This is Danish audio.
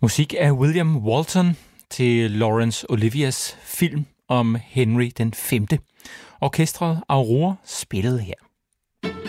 Musik af William Walton til Laurence Oliviers film om Henry den 5. Orkestret Aurora spillede her.